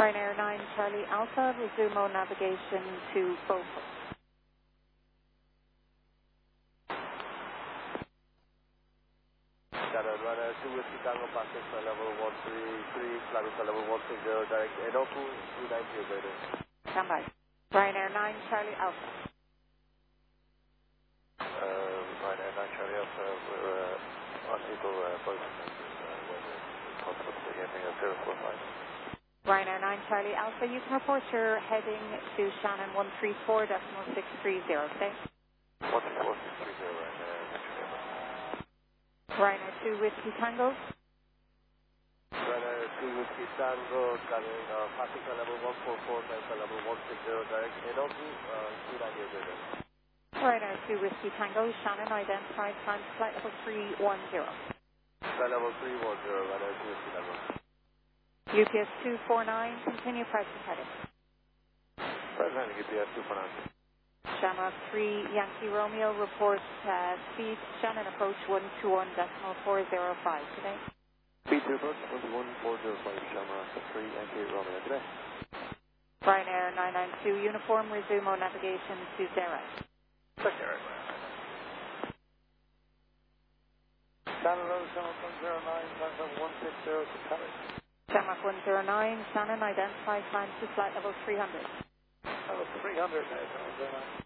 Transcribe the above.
Ryanair 9 Charlie Alpha, resume on navigation to Beaufort. Shannon, Ryanair 2 Whiskey Tango, passing flight level 133, flight flight level 160, direct Enoku, 390 operator. Stand by. Ryanair 9 Charlie Alpha. Ryanair 9 Charlie Alpha, we're on equal both Ryanair 9 Charlie Alpha, you can report your heading to Shannon 134.630, okay? 134.630, Ryanair. Ryanair 2 Whiskey Tango. Ryanair 2 Whiskey Tango, passing flight level 144, flight level 160, direct Enoku, 390 operator. Ryanair 2 Whiskey Tango, Shannon identified time flight level 310. Flight level 310, Ryanair 2 Whiskey Tango. UPS 249, continue pricing heading. Pricing heading, UPS 249. Shamrock 3 Yankee Romeo, report speed, Shannon approach 121.405 today. Speed to approach 11405, Shamrock 3 Yankee Romeo today. Ryanair 992 uniform, resume on navigation to Derek. Check Derek. Shannon Road, Shamrock 109, time 160 to Paris. Shamrock 109, Shannon identified time to flight level 300. Level 300, 109.